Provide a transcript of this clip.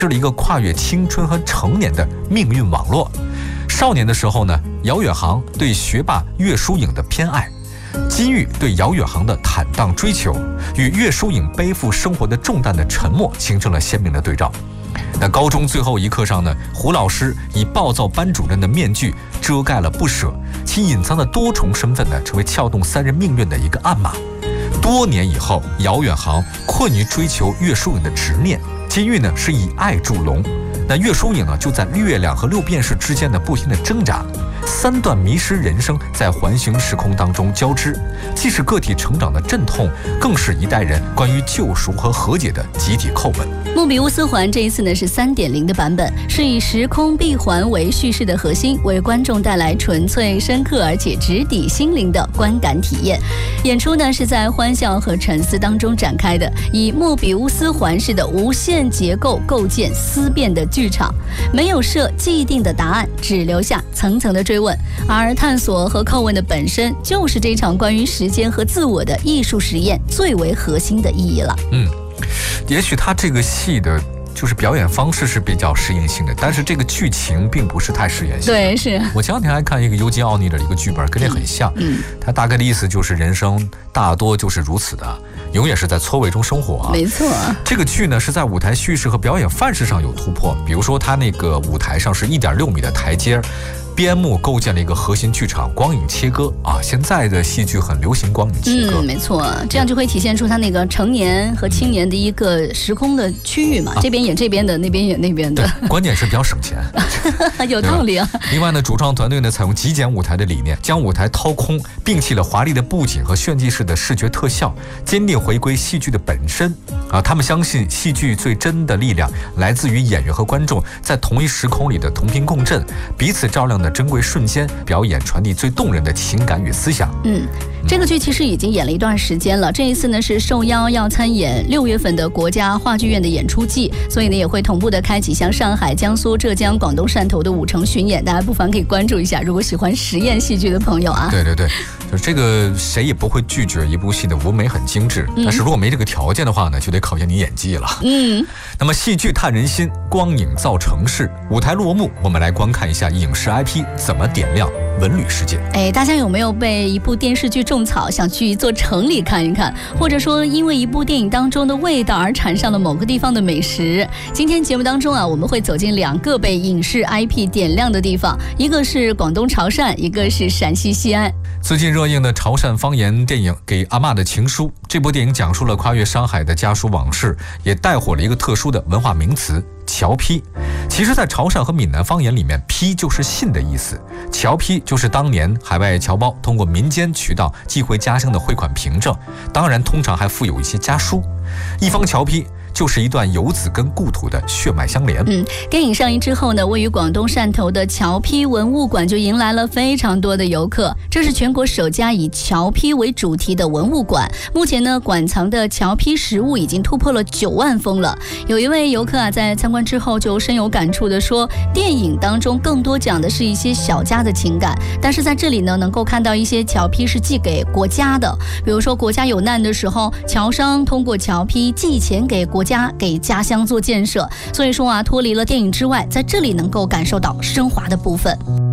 是了一个跨越青春和成年的命运网络。少年的时候呢，姚远航对学霸岳书影的偏爱，金玉对姚远航的坦荡追求，与岳书影背负生活的重担的沉默形成了鲜明的对照。那高中最后一课上呢，胡老师以暴躁班主任的面具遮盖了不舍，其隐藏的多重身份呢，成为撬动三人命运的一个暗码。多年以后，姚远航困于追求岳书影的执念，金玉呢是以爱筑龙，那岳书影呢就在月亮和六便士之间的不停的挣扎。三段迷失人生在环形时空当中交织，既是个体成长的阵痛，更是一代人关于救赎和和解的集体叩问。 莫比乌斯环这一次呢是 3.0 的版本，是以时空闭环为叙事的核心，为观众带来纯粹深刻而且直抵心灵的观感体验。演出呢是在欢笑和沉思当中展开的，以莫比乌斯环式的无限结构构建思辨的剧场，没有设既定的答案，只留下层层的追问，而探索和叩问的本身就是这场关于时间和自我的艺术实验最为核心的意义了。 也许他这个戏的就是表演方式是比较实验性的，但是这个剧情并不是太实验性的。 对，是我前两天还看一个尤金奥尼的一个剧本，跟这很像。他大概的意思就是人生大多就是如此的，永远是在错位中生活啊。 没错， 这个剧呢是在舞台叙事和表演范式上有突破，比如说他那个舞台上是1.6米的台阶，边幕构建了一个核心剧场，光影切割啊。现在的戏剧很流行光影切割， 没错，这样就会体现出他那个成年和青年的一个时空的区域嘛，这边演这边的，那边演那边的。 对，关键是比较省钱， 有道理啊。 另外呢，主创团队呢采用极简舞台的理念，将舞台掏空，摒弃了华丽的布景和炫技式的视觉特效，坚定回归戏剧的本身啊。他们相信戏剧最真的力量来自于演员和观众在同一时空里的同频共振，彼此照亮的珍贵瞬间，表演传递最动人的情感与思想。 这个剧其实已经演了一段时间了，这一次呢是受邀要参演6月份的国家话剧院的演出季，所以呢也会同步的开启像上海、江苏、浙江、广东、汕头的5城巡演，大家不妨可以关注一下，如果喜欢实验戏剧的朋友啊。 对，就是这个谁也不会拒绝一部戏的舞美很精致，但是如果没这个条件的话呢，就得考验你演技了。那么戏剧探人心，光影造城市，舞台落幕，我们来观看一下影视 IP 怎么点亮文旅世界。 大家有没有被一部电视剧种草，想去一座城里看一看，或者说因为一部电影当中的味道而缠上了某个地方的美食？今天节目当中啊，我们会走进2个被影视 IP 点亮的地方，一个是广东潮汕，一个是陕西西安。 最近热映的潮汕方言电影《给阿嬷的情书》，这部电影讲述了跨越山海的家书往事，也带火了一个特殊的文化名词侨批。其实在潮汕和闽南方言里面，批就是信的意思，侨批就是当年海外侨胞通过民间渠道寄回家乡的汇款凭证，当然通常还附有一些家书。一方侨批就是一段游子跟故土的血脉相连。 电影上映之后呢，位于广东汕头的侨批文物馆就迎来了非常多的游客，这是全国首家以侨批为主题的文物馆。目前呢，馆藏的侨批实物已经突破了9万封了。有一位游客啊，在参观之后就深有感触的说，电影当中更多讲的是一些小家的情感，但是在这里呢，能够看到一些侨批是寄给国家的，比如说国家有难的时候，侨商通过侨批寄钱给国家，给家乡做建设。所以说啊，脱离了电影之外，在这里能够感受到升华的部分。